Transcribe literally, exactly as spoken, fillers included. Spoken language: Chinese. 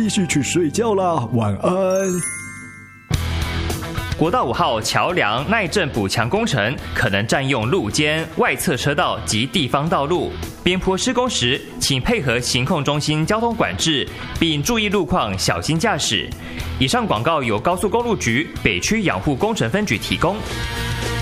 继续去睡觉啦，晚安。 国道五号桥梁耐震补强工程可能占用路肩、外侧车道及地方道路，边坡施工时，请配合行控中心交通管制，并注意路况，小心驾驶。以上广告由高速公路局北区养护工程分局提供。